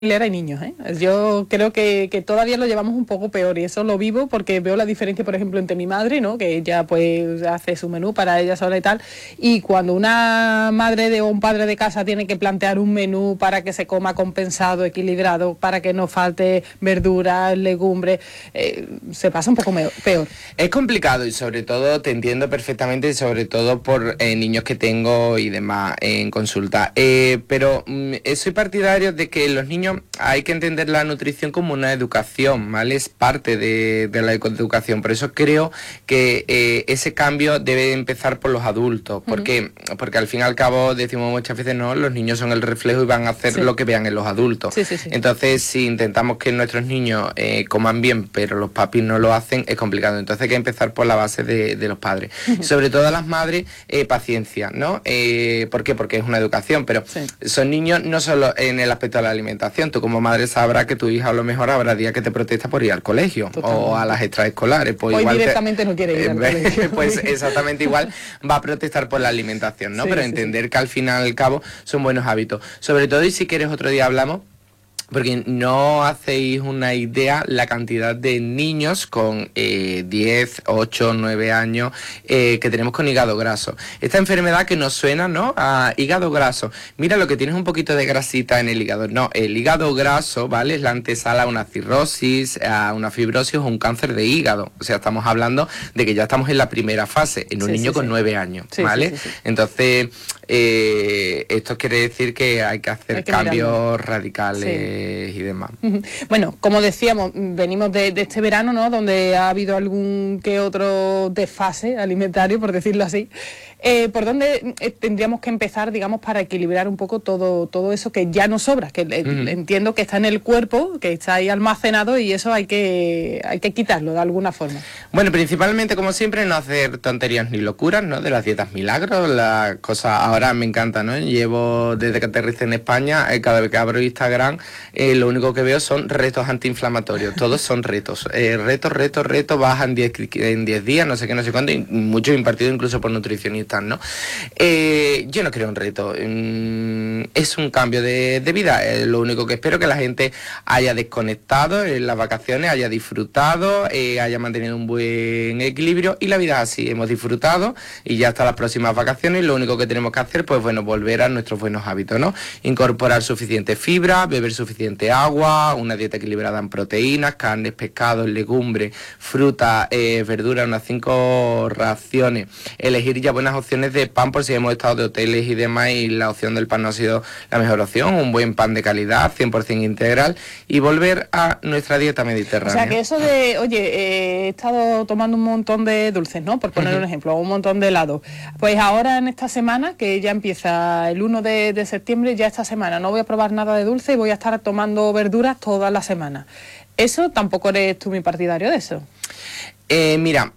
Hay niños, ¿eh? Yo creo que todavía lo llevamos un poco peor y eso lo vivo porque veo la diferencia, por ejemplo, entre mi madre, ¿no? Que ella pues hace su menú para ella sola y tal, y cuando una madre o un padre de casa tiene que plantear un menú para que se coma compensado, equilibrado, para que no falte verduras, legumbres, se pasa un poco peor. Es complicado y sobre todo te entiendo perfectamente, sobre todo por niños que tengo y demás en consulta, pero soy partidario de que los niños hay que entender la nutrición como una educación, ¿vale? Es parte de la educación. Por eso creo que ese cambio debe empezar por los adultos. Porque al fin y al cabo decimos muchas veces, no, los niños son el reflejo y van a hacer lo que vean en los adultos. Sí. Entonces, si intentamos que nuestros niños coman bien, pero los papis no lo hacen, es complicado. Entonces hay que empezar por la base de los padres. Sobre todo las madres, paciencia, ¿no? ¿Por qué? Porque es una educación, pero son niños no solo en el aspecto de la alimentación. Tú como madre sabrás que tu hija a lo mejor habrá días que te protesta por ir al colegio. Totalmente. O a las extraescolares. Pues hoy igual directamente no quiere ir al colegio. Pues exactamente igual va a protestar por la alimentación, ¿no? Pero entender que al fin y al cabo son buenos hábitos. Sobre todo, y si quieres otro día hablamos, porque no hacéis una idea la cantidad de niños con 10, 8, 9 años que tenemos con hígado graso. Esta enfermedad que nos suena, ¿no? A hígado graso. Mira, lo que tienes un poquito de grasita en el hígado. No, el hígado graso, ¿vale? Es la antesala a una cirrosis, a una fibrosis o un cáncer de hígado. O sea, estamos hablando de que ya estamos en la primera fase, en un niño con 9 años, ¿vale? Entonces, esto quiere decir que hay que hacer cambios radicales. Y demás. Bueno, como decíamos, venimos de este verano, ¿no? Donde ha habido algún que otro desfase alimentario, por decirlo así. ¿Por dónde tendríamos que empezar, digamos, para equilibrar un poco todo eso que ya nos sobra? Que entiendo que está en el cuerpo, que está ahí almacenado y eso hay que quitarlo de alguna forma. Bueno, principalmente, como siempre, no hacer tonterías ni locuras, ¿no? De las dietas milagros, las cosas ahora me encanta, ¿no? Llevo desde que aterricé en España, cada vez que abro Instagram, lo único que veo son retos antiinflamatorios, todos son retos, retos, bajan 10 días, no sé qué, no sé cuánto, y muchos impartidos incluso por nutricionistas, ¿no? Yo no creo un reto, es un cambio de vida, lo único que espero que la gente haya desconectado en las vacaciones, haya disfrutado, haya mantenido un buen equilibrio, y la vida es así, hemos disfrutado y ya hasta las próximas vacaciones lo único que tenemos que hacer, pues bueno, volver a nuestros buenos hábitos, ¿no? Incorporar suficiente fibra, beber suficiente agua, una dieta equilibrada en proteínas, carnes, pescados, legumbres, fruta, verdura, unas 5 raciones, elegir ya buenas opciones de pan por si hemos estado de hoteles y demás y la opción del pan no ha sido la mejor opción, un buen pan de calidad, 100% integral, y volver a nuestra dieta mediterránea. O sea que eso de, oye, he estado tomando un montón de dulces, ¿no? Por poner un ejemplo, un montón de helado. Pues ahora en esta semana, que ya empieza el 1 de septiembre, ya esta semana no voy a probar nada de dulce y voy a estar tomando verduras toda la semana. Eso tampoco eres tú mi partidario de eso. Mira,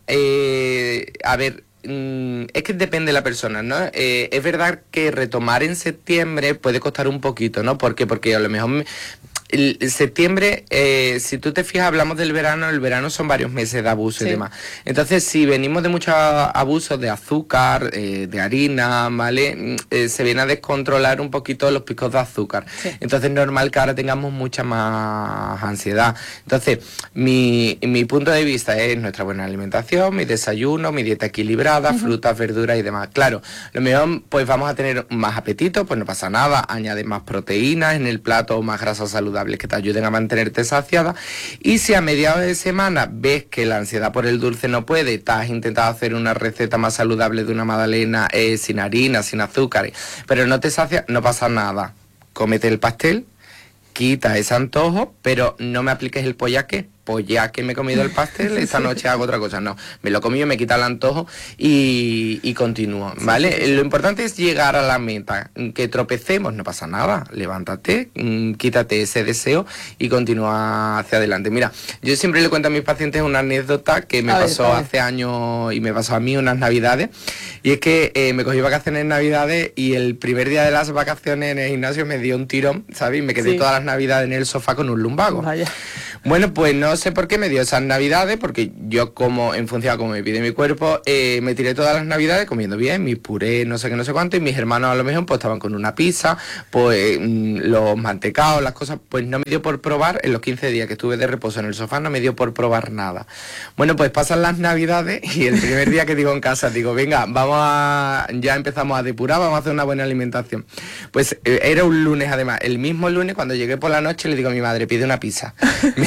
a ver, es que depende de la persona, ¿no? Es verdad que retomar en septiembre puede costar un poquito, ¿no? ¿Por qué? Porque a lo mejor septiembre, si tú te fijas, hablamos del verano, el verano son varios meses de abuso y demás. Entonces, si venimos de muchos abusos de azúcar, de harina, ¿vale? Se viene a descontrolar un poquito los picos de azúcar. Entonces, es normal que ahora tengamos mucha más ansiedad. Entonces, mi punto de vista es nuestra buena alimentación, mi desayuno, mi dieta equilibrada, frutas, verduras y demás. Claro, lo mejor, pues vamos a tener más apetito, pues no pasa nada, añade más proteínas en el plato, más grasa saludable que te ayuden a mantenerte saciada, y si a mediados de semana ves que la ansiedad por el dulce no puede, te has intentado hacer una receta más saludable de una magdalena sin harina, sin azúcar, pero no te sacia, no pasa nada, cómete el pastel, quita ese antojo, pero no me apliques el pollaque. Pues ya que me he comido el pastel, esta noche hago otra cosa. No, me lo comí, me quita el antojo y continúo, ¿vale? Lo importante es llegar a la meta. Que tropecemos, no pasa nada. Levántate, quítate ese deseo y continúa hacia adelante. Mira, yo siempre le cuento a mis pacientes una anécdota que me pasó hace años y me pasó a mí unas navidades. Y es que me cogí vacaciones en navidades y el primer día de las vacaciones en el gimnasio me dio un tirón, ¿sabes? Y me quedé todas las navidades en el sofá con un lumbago. Vaya. Bueno, pues no sé por qué me dio esas navidades, porque yo como en función a cómo me pide mi cuerpo, me tiré todas las navidades comiendo bien, mi puré, no sé qué, no sé cuánto, y mis hermanos a lo mejor pues estaban con una pizza, pues los mantecados, las cosas, pues no me dio por probar, en los 15 días que estuve de reposo en el sofá, no me dio por probar nada. Bueno, pues pasan las navidades y el primer día que digo en casa, digo, venga, ya empezamos a depurar, vamos a hacer una buena alimentación. Pues era un lunes además, el mismo lunes cuando llegué por la noche le digo a mi madre, pide una pizza.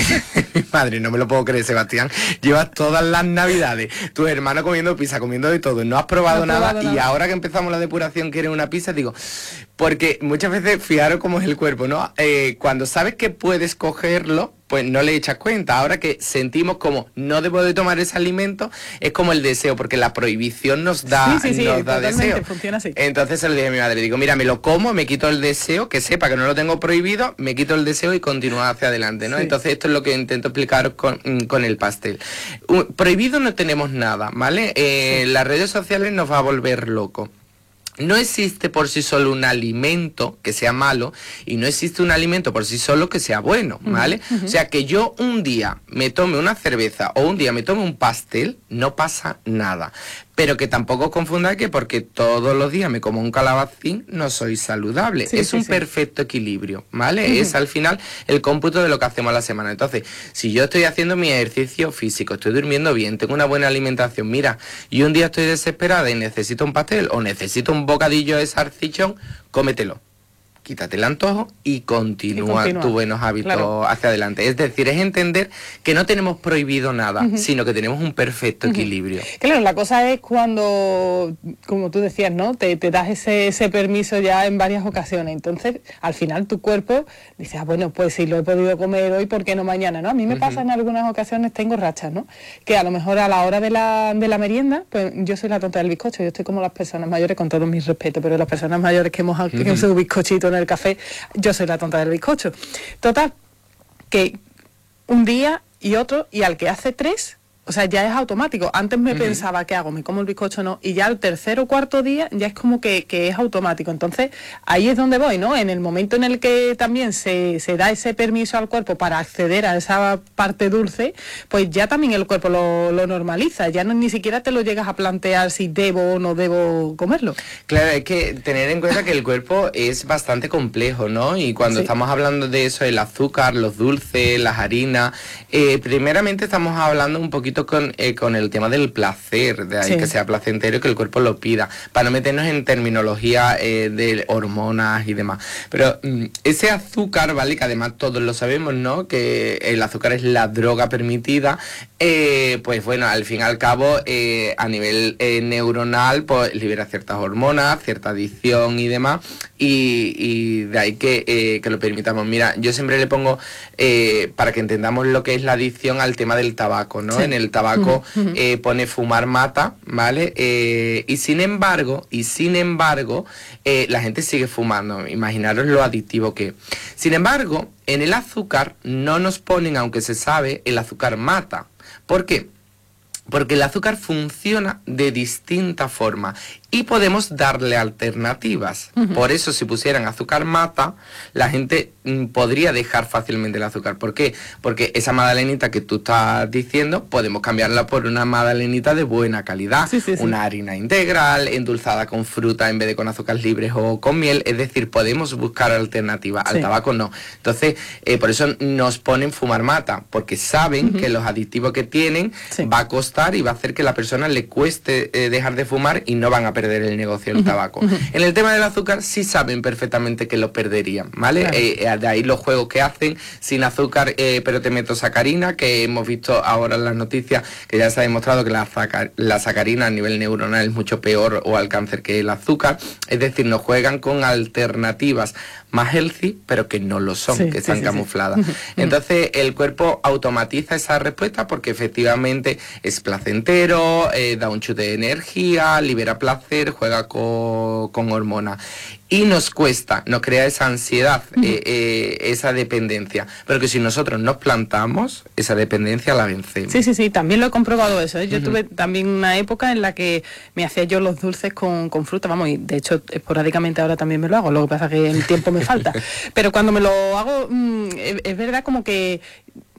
Mi madre, no me lo puedo creer, Sebastián, llevas todas las navidades, tus hermanos comiendo pizza, comiendo de todo, no has probado nada y ahora que empezamos la depuración quieren una pizza, digo, porque muchas veces, fijaros cómo es el cuerpo, ¿no? Cuando sabes que puedes cogerlo, pues no le echas cuenta. Ahora que sentimos como no debo de tomar ese alimento, es como el deseo, porque la prohibición nos da, nos da deseo. Funciona así. Entonces se lo dije a mi madre, digo, mira, me lo como, me quito el deseo, que sepa que no lo tengo prohibido, me quito el deseo y continúo hacia adelante, ¿no? Sí. Entonces esto es lo que intento explicaros con el pastel. Prohibido no tenemos nada, ¿vale? Sí. Las redes sociales nos va a volver loco. No existe por sí solo un alimento que sea malo y no existe un alimento por sí solo que sea bueno, ¿vale? O sea, que yo un día me tome una cerveza o un día me tome un pastel, no pasa nada. Pero que tampoco confundáis que porque todos los días me como un calabacín no soy saludable. Sí, es un perfecto equilibrio, ¿vale? Es al final el cómputo de lo que hacemos a la semana. Entonces, si yo estoy haciendo mi ejercicio físico, estoy durmiendo bien, tengo una buena alimentación, mira, y un día estoy desesperada y necesito un pastel o necesito un bocadillo de salchichón, cómetelo. Quítate el antojo y continúa tus buenos hábitos hacia adelante. Es decir, es entender que no tenemos prohibido nada, sino que tenemos un perfecto equilibrio. Claro, la cosa es cuando, como tú decías, ¿no? Te das ese permiso ya en varias ocasiones. Entonces, al final tu cuerpo dice, bueno, pues si lo he podido comer hoy, ¿por qué no mañana? ¿No? A mí me pasa en algunas ocasiones, tengo rachas, ¿no? Que a lo mejor a la hora de la merienda, pues yo soy la tonta del bizcocho. Yo estoy como las personas mayores, con todo mi respeto, pero las personas mayores que hemos hecho un bizcochito en el café, yo soy la tonta del bizcocho. Total, que un día y otro, y al que hace 3, o sea, ya es automático. Antes me pensaba, ¿qué hago? ¿Me como el bizcocho o no? Y ya al tercer o cuarto día ya es como que es automático. Entonces, ahí es donde voy, ¿no? En el momento en el que también se da ese permiso al cuerpo para acceder a esa parte dulce, pues ya también el cuerpo lo normaliza. Ya ni siquiera te lo llegas a plantear si debo o no debo comerlo. Claro, hay que tener en cuenta que el cuerpo es bastante complejo, ¿no? Y cuando estamos hablando de eso, el azúcar, los dulces, las harinas, primeramente estamos hablando un poquito con el tema del placer, de ahí que sea placentero y que el cuerpo lo pida, para no meternos en terminología de hormonas y demás. Pero ese azúcar, ¿vale? Que además todos lo sabemos, ¿no? Que el azúcar es la droga permitida, pues bueno, al fin y al cabo, a nivel neuronal, pues libera ciertas hormonas, cierta adicción y demás, y de ahí que lo permitamos. Mira, yo siempre le pongo, para que entendamos lo que es la adicción, al tema del tabaco, ¿no? En el tabaco pone fumar mata, ¿vale? Y sin embargo, la gente sigue fumando. Imaginaros lo adictivo que es. Sin embargo, en el azúcar no nos ponen, aunque se sabe, el azúcar mata. ¿Por qué? Porque el azúcar funciona de distinta forma y podemos darle alternativas. Por eso, si pusieran azúcar mata, la gente podría dejar fácilmente el azúcar. ¿Por qué? Porque esa magdalenita que tú estás diciendo, podemos cambiarla por una magdalenita de buena calidad, una harina integral, endulzada con fruta en vez de con azúcares libres o con miel. Es decir, podemos buscar alternativas. Al tabaco no. Entonces, por eso nos ponen fumar mata, porque saben que los adictivos que tienen va a costar y va a hacer que a la persona le cueste dejar de fumar y no van a perder el negocio del tabaco. En el tema del azúcar sí saben perfectamente que lo perderían, ¿vale? Claro. De ahí los juegos que hacen sin azúcar, pero te meto sacarina, que hemos visto ahora en las noticias que ya se ha demostrado que la sacarina a nivel neuronal es mucho peor o al cáncer que el azúcar. Es decir, nos juegan con alternativas más healthy, pero que no lo son, que están camufladas. Entonces el cuerpo automatiza esa respuesta porque efectivamente es placentero, da un chute de energía, libera placer, juega con hormonas. Y nos cuesta, nos crea esa ansiedad, esa dependencia. Pero que si nosotros nos plantamos, esa dependencia la vencemos. Sí, también lo he comprobado eso, ¿eh? Yo tuve también una época en la que me hacía yo los dulces con fruta, vamos, y de hecho esporádicamente ahora también me lo hago, lo que pasa es que el tiempo me falta. Pero cuando me lo hago, es verdad como que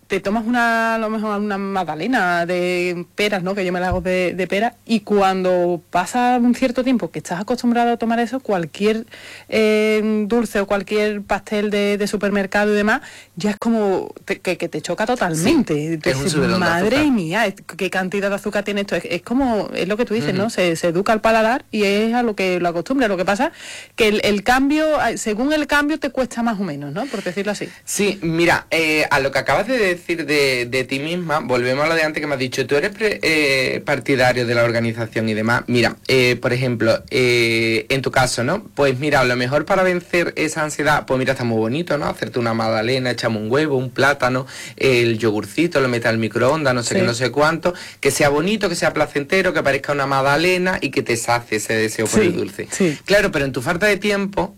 te tomas a lo mejor una magdalena de peras, ¿no? Que yo me la hago de pera, y cuando pasa un cierto tiempo que estás acostumbrado a tomar eso, cualquier dulce o cualquier pastel de supermercado y demás, ya es como que te choca totalmente. Sí, es un subidón de madre azúcar. mía, qué cantidad de azúcar tiene esto. Es como, es lo que tú dices, ¿no? Se educa al paladar y es a lo que lo acostumbra. Lo que pasa que el cambio, según el cambio, te cuesta más o menos, ¿no? Por decirlo así. Sí, mira, a lo que acabas de decir de ti misma, volvemos a lo de antes que me has dicho, tú eres partidario de la organización y demás. Mira, por ejemplo, en tu caso, ¿no? Pues mira, a lo mejor para vencer esa ansiedad, pues mira, está muy bonito, ¿no? Hacerte una magdalena, echamos un huevo, un plátano, el yogurcito, lo metes al microondas, no sé qué, no sé cuánto, que sea bonito, que sea placentero, que parezca una magdalena y que te sacie ese deseo por el dulce. Sí. Claro, pero en tu falta de tiempo,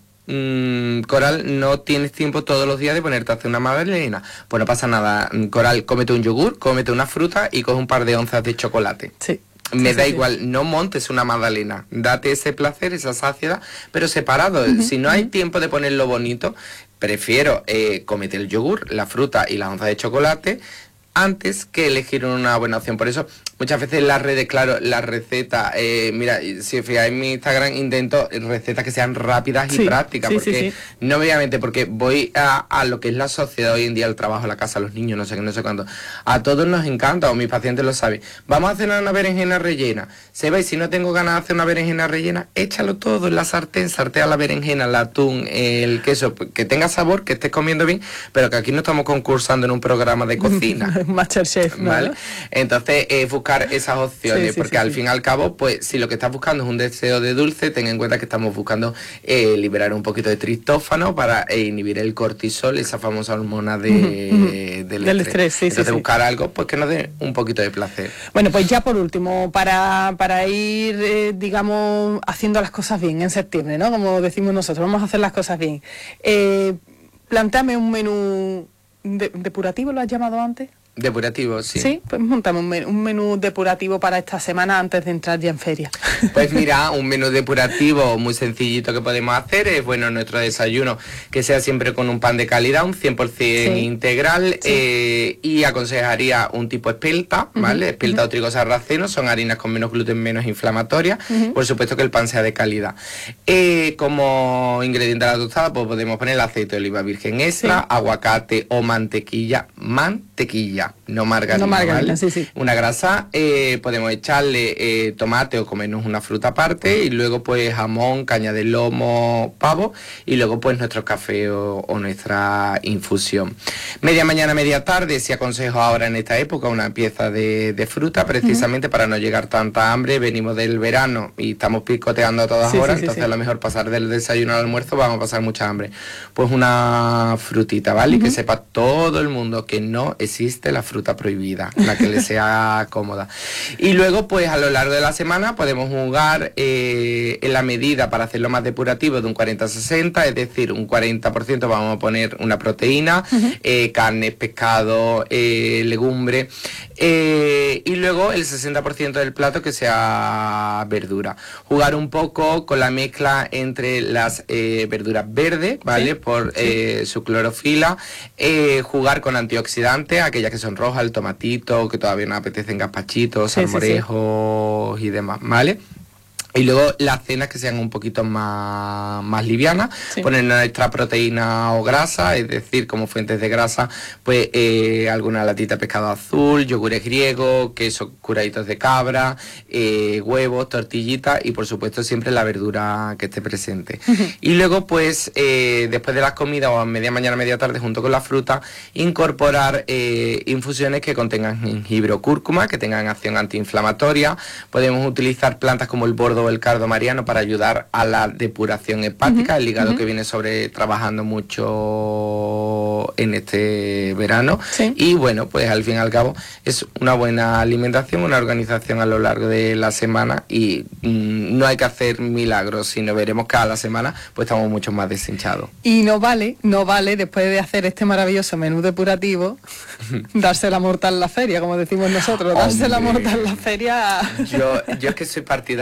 Coral, no tienes tiempo todos los días de ponerte a hacer una magdalena. Pues no pasa nada, Coral, cómete un yogur, cómete una fruta y coge un par de onzas de chocolate. Sí. Me da igual, no montes una magdalena, date ese placer, esa saciedad, pero separado. Si no hay tiempo de ponerlo bonito, prefiero cómete el yogur, la fruta y las onzas de chocolate antes que elegir una buena opción. Por eso muchas veces las redes, claro, las recetas, mira, si os fijáis en mi Instagram, intento recetas que sean rápidas y prácticas, porque no obviamente, porque voy a lo que es la sociedad hoy en día, el trabajo, la casa, los niños, no sé qué, no sé cuánto. A todos nos encanta, o mis pacientes lo saben. Vamos a hacer una berenjena rellena. Se va, y si no tengo ganas de hacer una berenjena rellena, échalo todo en la sartén, sartea la berenjena, el atún, el queso, que tenga sabor, que estés comiendo bien, pero que aquí no estamos concursando en un programa de cocina. MasterChef, ¿no? ¿Vale? Entonces, buscar esas opciones, porque al fin y al cabo, pues si lo que estás buscando es un deseo de dulce, ten en cuenta que estamos buscando liberar un poquito de triptófano para inhibir el cortisol, esa famosa hormona del estrés. Entonces, buscar algo pues que nos dé un poquito de placer. Bueno, pues ya por último, para ir, digamos, haciendo las cosas bien en septiembre, ¿no? Como decimos nosotros, vamos a hacer las cosas bien. Plantéame un menú depurativo, ¿lo has llamado antes? Depurativo, sí. Sí, pues montamos un menú depurativo para esta semana antes de entrar ya en feria. Pues mira, un menú depurativo muy sencillito que podemos hacer es, bueno, nuestro desayuno, que sea siempre con un pan de calidad, un 100% integral, y aconsejaría un tipo espelta, ¿vale? Espelta o trigo sarraceno, son harinas con menos gluten, menos inflamatorias, por supuesto que el pan sea de calidad. Como ingrediente de la tostada, pues podemos poner el aceite de oliva virgen extra, aguacate o mantequilla, no margarina, ¿vale? Una grasa, podemos echarle tomate o comernos una fruta aparte, y luego pues jamón, caña de lomo, pavo, y luego pues nuestro café o nuestra infusión. Media mañana, media tarde, si aconsejo ahora en esta época una pieza de fruta, precisamente para no llegar tanta hambre. Venimos del verano y estamos picoteando a todas horas, entonces a lo mejor pasar del desayuno al almuerzo vamos a pasar mucha hambre. Pues una frutita, ¿vale? Y que sepa todo el mundo que no existe la fruta prohibida, la que le sea cómoda. Y luego pues a lo largo de la semana podemos jugar en la medida, para hacerlo más depurativo, de un 40-60, es decir, un 40% vamos a poner una proteína, carne, pescado, legumbre, y luego el 60% del plato que sea verdura. Jugar un poco con la mezcla entre las verduras verdes, ¿vale? Por su clorofila, jugar con antioxidantes, aquellas que son rojas, el tomatito, que todavía nos apetecen gazpachitos, salmorejos y demás, ¿vale? Y luego las cenas que sean un poquito más livianas, poner nuestra proteína o grasa, es decir, como fuentes de grasa, pues alguna latita de pescado azul, yogures griegos, queso curaditos de cabra, huevos, tortillitas y por supuesto siempre la verdura que esté presente. Y luego pues después de las comidas o a media mañana, media tarde, junto con la fruta, incorporar infusiones que contengan jengibre o cúrcuma, que tengan acción antiinflamatoria. Podemos utilizar plantas como el bordo o el cardo mariano para ayudar a la depuración hepática, el hígado que viene trabajando mucho en este verano. Y bueno, pues al fin y al cabo es una buena alimentación, una organización a lo largo de la semana, y no hay que hacer milagros, sino veremos que a la semana pues estamos mucho más deshinchados. Y no vale después de hacer este maravilloso menú depurativo darse la mortal en la feria, como decimos nosotros. Darse la mortal en la feria. Yo es que soy partidario de que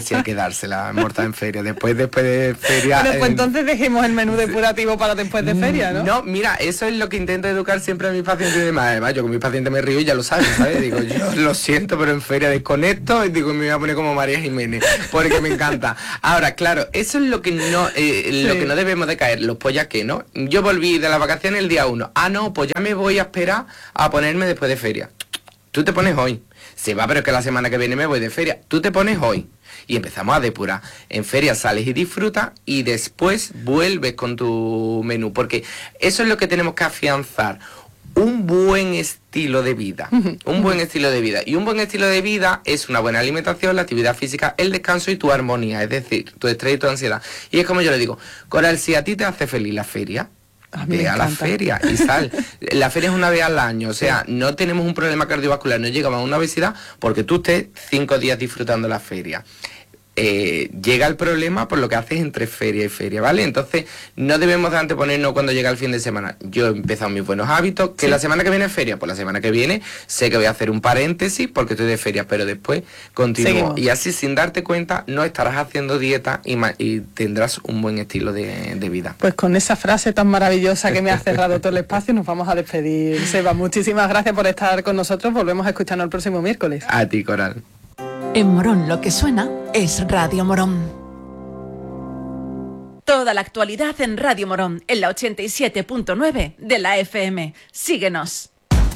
sí hay que dársela, mortal en feria. Después de feria... Bueno, pues entonces dejemos el menú depurativo para después de feria, ¿no? No, mira, eso es lo que intento educar siempre a mis pacientes y demás. Además, yo con mis pacientes me río y ya lo saben, ¿sabes? Digo, yo lo siento, pero en feria desconecto y digo, me voy a poner como María Jiménez, porque me encanta. Ahora, claro, eso es lo que no lo que no debemos de caer, los pollas que, ¿no? Yo volví de las vacaciones el día 1. Ah, no, pues ya me voy a esperar a ponerme después de feria. Tú te pones hoy. Se va, pero es que la semana que viene me voy de feria. Tú te pones hoy. Y empezamos a depurar. En feria sales y disfrutas y después vuelves con tu menú. Porque eso es lo que tenemos que afianzar. Un buen estilo de vida. Un buen estilo de vida. Y un buen estilo de vida es una buena alimentación, la actividad física, el descanso y tu armonía. Es decir, tu estrés y tu ansiedad. Y es como yo le digo, Coral, si a ti te hace feliz la feria, ve a la feria y sal. La feria es una vez al año, o sea, no tenemos un problema cardiovascular, no llegamos a una obesidad porque tú estés 5 días disfrutando la feria. Llega el problema por lo que haces entre feria y feria, ¿vale? Entonces no debemos de anteponernos cuando llega el fin de semana. Yo he empezado mis buenos hábitos, que la semana que viene es feria, pues la semana que viene sé que voy a hacer un paréntesis porque estoy de feria, pero después continúo. Seguimos. Y así sin darte cuenta no estarás haciendo dieta y tendrás un buen estilo de vida. Pues con esa frase tan maravillosa que me ha cerrado todo el espacio nos vamos a despedir. Seba, muchísimas gracias por estar con nosotros, volvemos a escucharnos el próximo miércoles. A ti, Coral. En Morón lo que suena es Radio Morón. Toda la actualidad en Radio Morón, en la 87.9 de la FM. Síguenos.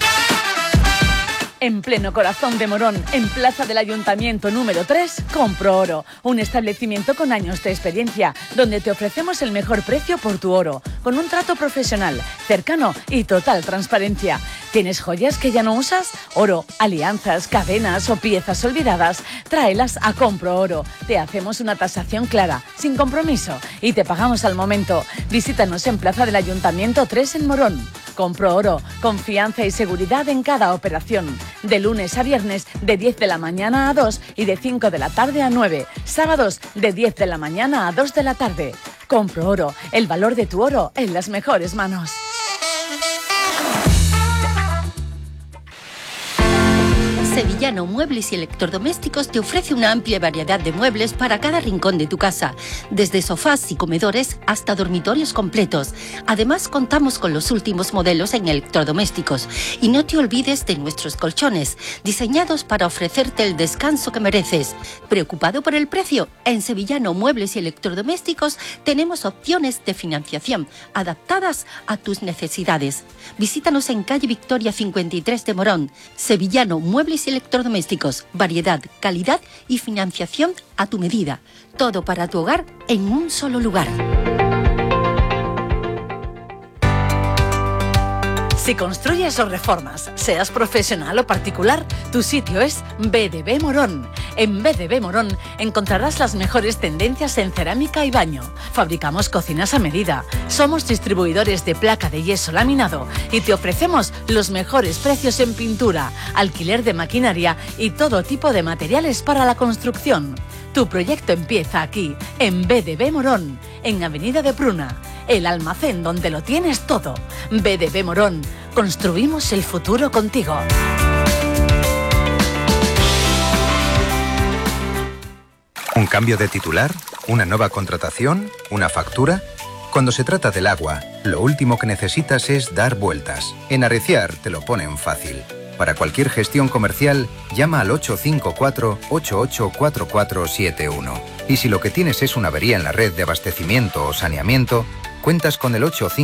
En pleno corazón de Morón, en Plaza del Ayuntamiento número 3, Compro Oro, un establecimiento con años de experiencia, donde te ofrecemos el mejor precio por tu oro, con un trato profesional, cercano y total transparencia. ¿Tienes joyas que ya no usas? Oro, alianzas, cadenas o piezas olvidadas, tráelas a Compro Oro. Te hacemos una tasación clara, sin compromiso, y te pagamos al momento. Visítanos en Plaza del Ayuntamiento 3 en Morón. Compro Oro, confianza y seguridad en cada operación. De lunes a viernes, de 10 de la mañana a 2 y de 5 de la tarde a 9. Sábados, de 10 de la mañana a 2 de la tarde. Compro Oro, el valor de tu oro en las mejores manos. Sevillano Muebles y Electrodomésticos te ofrece una amplia variedad de muebles para cada rincón de tu casa, desde sofás y comedores hasta dormitorios completos. Además, contamos con los últimos modelos en electrodomésticos. Y no te olvides de nuestros colchones, diseñados para ofrecerte el descanso que mereces. ¿Preocupado por el precio? En Sevillano Muebles y Electrodomésticos tenemos opciones de financiación adaptadas a tus necesidades. Visítanos en calle Victoria 53 de Morón. Sevillano Muebles y Electrodomésticos, variedad, calidad y financiación a tu medida. Todo para tu hogar en un solo lugar. Si construyes o reformas, seas profesional o particular, tu sitio es BDB Morón. En BDB Morón encontrarás las mejores tendencias en cerámica y baño. Fabricamos cocinas a medida. Somos distribuidores de placa de yeso laminado y te ofrecemos los mejores precios en pintura, alquiler de maquinaria y todo tipo de materiales para la construcción. Tu proyecto empieza aquí, en BDB Morón, en Avenida de Pruna, el almacén donde lo tienes todo. BDB Morón, construimos el futuro contigo. ¿Un cambio de titular? ¿Una nueva contratación? ¿Una factura? Cuando se trata del agua, lo último que necesitas es dar vueltas. En Areciar te lo ponen fácil. Para cualquier gestión comercial, llama al 854-884471. Y si lo que tienes es una avería en la red de abastecimiento o saneamiento, cuentas con el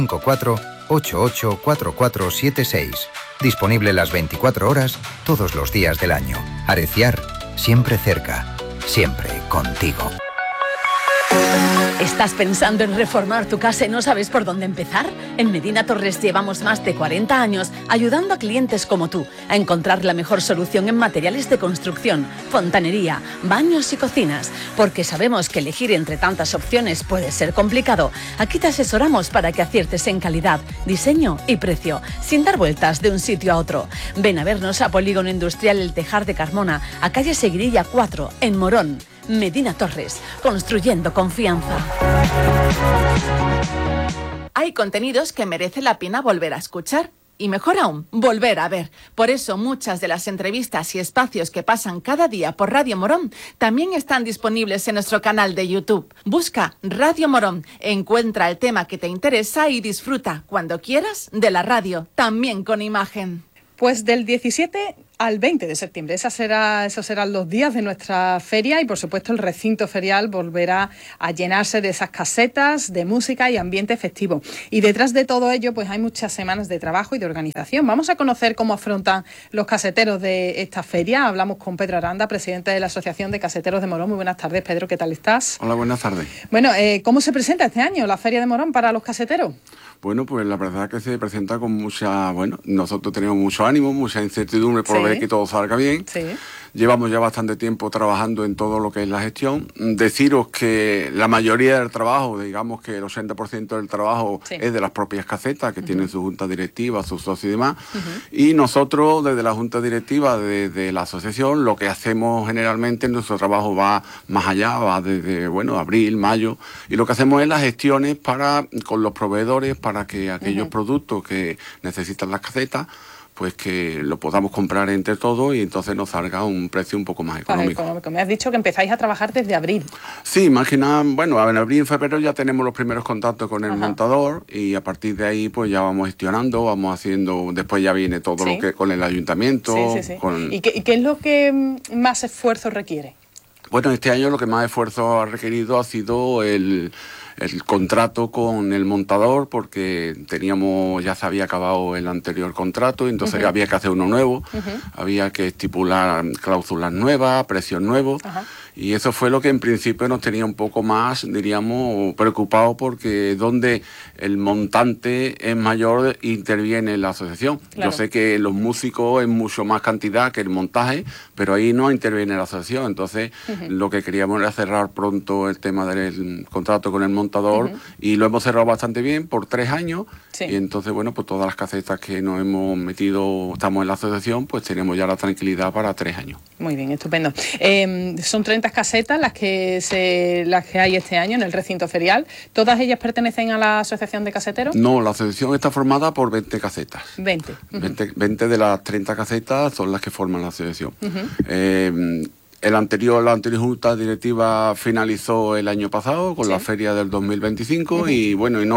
854-884476. Disponible las 24 horas, todos los días del año. Areciar, siempre cerca, siempre contigo. ¿Estás pensando en reformar tu casa y no sabes por dónde empezar? En Medina Torres llevamos más de 40 años ayudando a clientes como tú a encontrar la mejor solución en materiales de construcción, fontanería, baños y cocinas. Porque sabemos que elegir entre tantas opciones puede ser complicado. Aquí te asesoramos para que aciertes en calidad, diseño y precio, sin dar vueltas de un sitio a otro. Ven a vernos a Polígono Industrial El Tejar de Carmona, a calle Seguirilla 4, en Morón. Medina Torres, construyendo confianza. Hay contenidos que merece la pena volver a escuchar y mejor aún, volver a ver. Por eso muchas de las entrevistas y espacios que pasan cada día por Radio Morón también están disponibles en nuestro canal de YouTube. Busca Radio Morón, encuentra el tema que te interesa y disfruta cuando quieras de la radio, también con imagen. Pues del 17 al 20 de septiembre, esos serán los días de nuestra feria y por supuesto el recinto ferial volverá a llenarse de esas casetas, de música y ambiente festivo. Y detrás de todo ello pues hay muchas semanas de trabajo y de organización. Vamos a conocer cómo afrontan los caseteros de esta feria. Hablamos con Pedro Aranda, presidente de la Asociación de Caseteros de Morón. Muy buenas tardes, Pedro, ¿qué tal estás? Hola, buenas tardes. Bueno, ¿cómo se presenta este año la Feria de Morón para los caseteros? Bueno, pues la verdad que se presenta con nosotros tenemos mucho ánimo, mucha incertidumbre por ver que todo salga bien. Sí. Llevamos ya bastante tiempo trabajando en todo lo que es la gestión. Deciros que la mayoría del trabajo, digamos que el 80% del trabajo es de las propias casetas, que tienen su junta directiva, sus socios y demás. Y nosotros, desde la junta directiva de la asociación, lo que hacemos generalmente, nuestro trabajo va más allá, va desde, abril, mayo, y lo que hacemos es las gestiones con los proveedores para que aquellos productos que necesitan las casetas, pues que lo podamos comprar entre todos y entonces nos salga un precio un poco más económico. Me has dicho que empezáis a trabajar desde abril. Sí, más que nada, en abril y en febrero ya tenemos los primeros contactos con el montador y a partir de ahí pues ya vamos gestionando, vamos haciendo, después ya viene todo lo que con el ayuntamiento. Sí. ¿Y qué es lo que más esfuerzo requiere? Bueno, este año lo que más esfuerzo ha requerido ha sido el contrato con el montador, porque ya se había acabado el anterior contrato, entonces había que hacer uno nuevo, había que estipular cláusulas nuevas, precios nuevos, y eso fue lo que en principio nos tenía un poco más, diríamos, preocupados, porque donde el montante es mayor interviene la asociación. Claro. Yo sé que los músicos es mucho más cantidad que el montaje, pero ahí no interviene la asociación, entonces lo que queríamos era cerrar pronto el tema del contrato con el montador y lo hemos cerrado bastante bien por 3 años y entonces pues todas las casetas que nos hemos metido, estamos en la asociación, pues tenemos ya la tranquilidad para 3 años. Muy bien, estupendo. Son 30 casetas las que hay este año en el recinto ferial. ¿Todas ellas pertenecen a la asociación de caseteros? No, la asociación está formada por 20 casetas. 20. 20 de las 30 casetas son las que forman la asociación. La anterior junta directiva finalizó el año pasado con la feria del 2025 y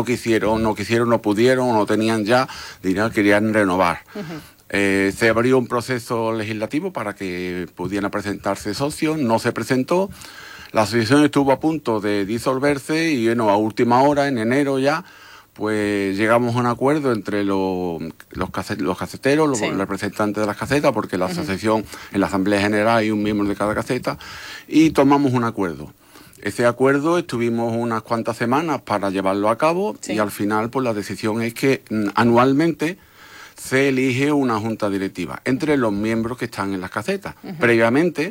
no pudieron, no tenían ya, querían renovar. Se abrió un proceso legislativo para que pudieran presentarse socios, no se presentó. La asociación estuvo a punto de disolverse y a última hora, en enero ya, pues llegamos a un acuerdo entre los caseteros, los representantes de las casetas, porque la asociación, en la Asamblea General hay un miembro de cada caseta, y tomamos un acuerdo. Ese acuerdo estuvimos unas cuantas semanas para llevarlo a cabo y al final pues la decisión es que anualmente se elige una junta directiva entre los miembros que están en las casetas. Previamente,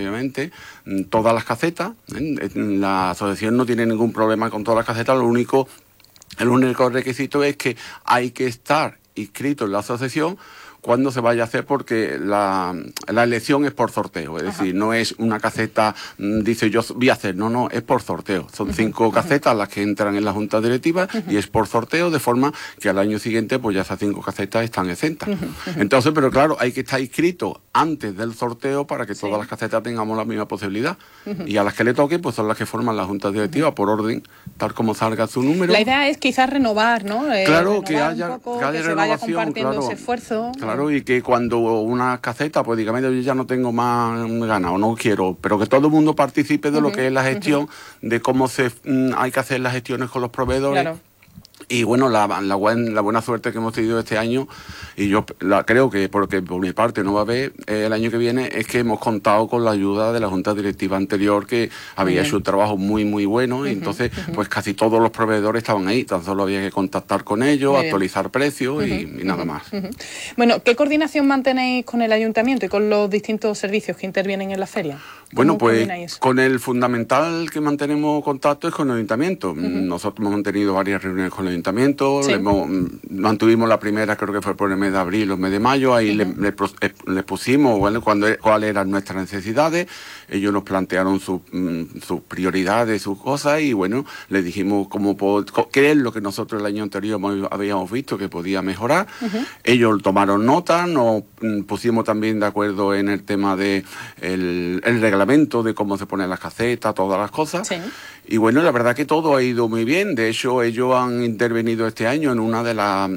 todas las casetas, la asociación no tiene ningún problema con todas las casetas, el único requisito es que hay que estar inscrito en la asociación cuando se vaya a hacer, porque la elección es por sorteo, es decir, no es una caseta, dice yo voy a hacer, no, es por sorteo. Son 5 casetas las que entran en la junta directiva y es por sorteo, de forma que al año siguiente pues ya esas 5 casetas están exentas. Entonces, pero claro, hay que estar inscrito antes del sorteo para que todas las casetas tengamos la misma posibilidad. Y a las que le toque, pues son las que forman la junta directiva por orden, tal como salga su número. La idea es quizás renovar, ¿no? Claro, que haya se vaya compartiendo ese esfuerzo. Claro, y que cuando una caseta, pues dígame, yo ya no tengo más ganas o no quiero, pero que todo el mundo participe de lo que es la gestión, de cómo hay que hacer las gestiones con los proveedores. Claro. Y la buena suerte que hemos tenido este año, y yo creo que, porque por mi parte no va a haber el año que viene, es que hemos contado con la ayuda de la junta directiva anterior, que había hecho un trabajo muy muy bueno, y entonces pues casi todos los proveedores estaban ahí, tan solo había que contactar con ellos, actualizar precios y nada más. Bueno, ¿qué coordinación mantenéis con el ayuntamiento y con los distintos servicios que intervienen en la feria? Bueno, pues coordináis eso? con el fundamental que mantenemos contacto es con el ayuntamiento. Nosotros hemos mantenido varias reuniones con el ayuntamiento, Sí. mantuvimos la primera, creo que fue por el mes de abril o el mes de mayo, ahí les pusimos cuáles eran nuestras necesidades, ellos nos plantearon sus prioridades, sus cosas, y bueno, les dijimos qué es lo que nosotros el año anterior habíamos visto que podía mejorar. Ellos tomaron nota, nos pusimos también de acuerdo en el tema de el reglamento de cómo se ponen las casetas, todas las cosas. Sí. Y bueno, la verdad que todo ha ido muy bien. De hecho, ellos han intervenido este año en una de las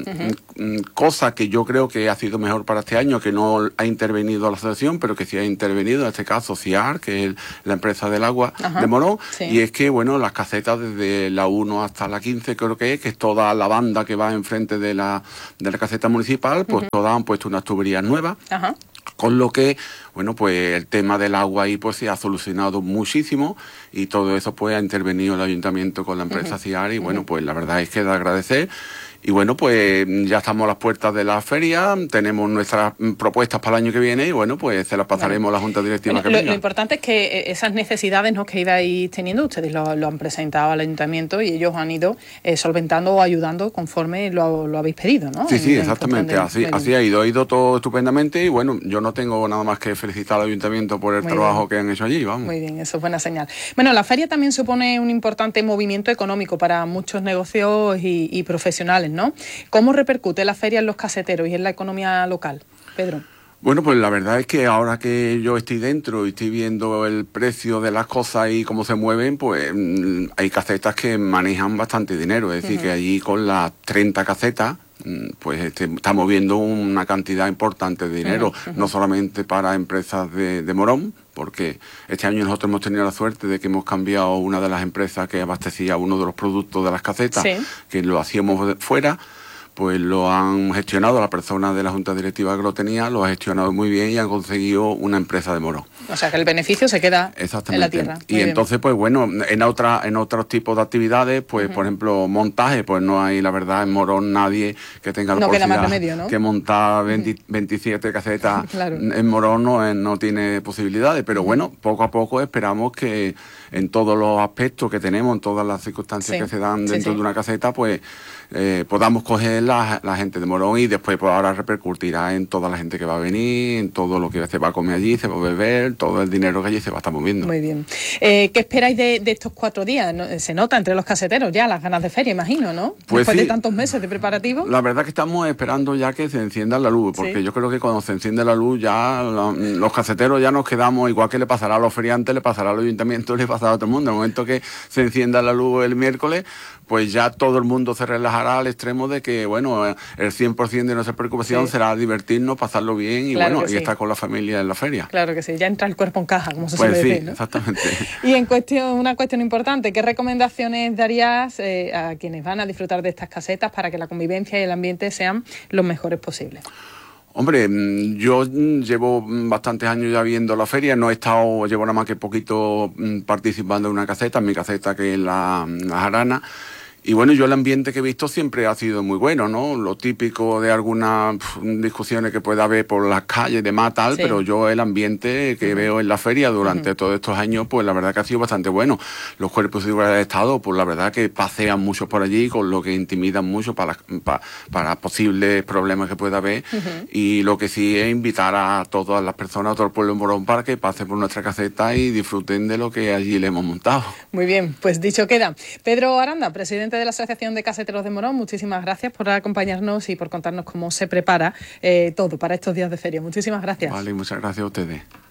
cosas que yo creo que ha sido mejor para este año, que no ha intervenido la asociación, pero que sí ha intervenido, en este caso CIAR, que es la empresa del agua de Morón. Sí. Y es que, bueno, las casetas desde la 1 hasta la 15 creo que es toda la banda que va enfrente de la caseta municipal, pues todas han puesto unas tuberías nuevas. Ajá. Con lo que, bueno, pues el tema del agua ahí pues se ha solucionado muchísimo, y todo eso pues ha intervenido el ayuntamiento con la empresa CIAR, y bueno, pues la verdad es que de agradecer. Y bueno, pues ya estamos a las puertas de la feria, tenemos nuestras propuestas para el año que viene, y bueno, pues se las pasaremos a la Junta Directiva. Bueno, que venga. lo importante es que esas necesidades, ¿no?, que ibais teniendo, ustedes lo han presentado al ayuntamiento y ellos han ido solventando o ayudando conforme lo habéis pedido, ¿no? Sí, exactamente, así ha ido todo estupendamente, y bueno, yo no tengo nada más que felicitar al ayuntamiento por el trabajo que han hecho allí, vamos. Muy bien, eso es buena señal. Bueno, la feria también supone un importante movimiento económico para muchos negocios y profesionales, ¿no? ¿Cómo repercute la feria en los caseteros y en la economía local, Pedro? Bueno, pues la verdad es que ahora que yo estoy dentro y estoy viendo el precio de las cosas y cómo se mueven, pues hay casetas que manejan bastante dinero. Es decir, que allí con las 30 casetas, pues estamos viendo una cantidad importante de dinero, no solamente para empresas de Morón, porque este año nosotros hemos tenido la suerte de que hemos cambiado una de las empresas que abastecía uno de los productos de las casetas, que lo hacíamos fuera. Pues lo han gestionado, la persona de la Junta Directiva que lo tenía, lo ha gestionado muy bien y han conseguido una empresa de Morón. O sea, que el beneficio se queda en la tierra. Y entonces, pues bueno, en otros tipos de actividades, pues por ejemplo, montaje, pues no hay, la verdad, en Morón nadie que tenga la posibilidad que montar 27 casetas en Morón no tiene posibilidades. Pero bueno, poco a poco esperamos que en todos los aspectos que tenemos, en todas las circunstancias que se dan dentro de una caseta, pues podamos coger la gente de Morón, y después pues ahora repercutirá en toda la gente que va a venir, en todo lo que se va a comer allí, se va a beber, todo el dinero que allí se va a estar moviendo. Muy bien. ¿Qué esperáis de estos 4 días? Se nota entre los caseteros ya las ganas de feria, imagino, ¿no? Pues después de tantos meses de preparativos. La verdad que estamos esperando ya que se encienda la luz, porque yo creo que cuando se enciende la luz ya los caseteros ya nos quedamos, igual que le pasará a los feriantes, le pasará al ayuntamiento, le pasará a todo el mundo. En el momento que se encienda la luz el miércoles, pues ya todo el mundo se relajará al extremo de que, bueno, el 100% de nuestra preocupación será divertirnos, pasarlo bien y estar con la familia en la feria. Claro que sí, ya entra el cuerpo en caja, como se suele decir, ¿no? Exactamente. Y una cuestión importante, ¿qué recomendaciones darías a quienes van a disfrutar de estas casetas para que la convivencia y el ambiente sean los mejores posibles? Hombre, yo llevo bastantes años ya viendo la feria, llevo nada más que poquito participando en una caseta, en mi caseta que es la Jarana. Y bueno, yo el ambiente que he visto siempre ha sido muy bueno, ¿no? Lo típico de algunas discusiones que pueda haber por las calles, demás, tal, pero yo el ambiente que veo en la feria durante todos estos años, pues la verdad que ha sido bastante bueno. Los cuerpos de seguridad del Estado, pues la verdad que pasean mucho por allí, con lo que intimidan mucho para posibles problemas que pueda haber. Y lo que sí es invitar a todas las personas, a todo el pueblo de Morón, para que pasen por nuestra caseta y disfruten de lo que allí le hemos montado. Muy bien, pues dicho queda. Pedro Aranda, presidente de la Asociación de Caseteros de Morón, muchísimas gracias por acompañarnos y por contarnos cómo se prepara todo para estos días de feria. Muchísimas gracias. Vale, muchas gracias a ustedes.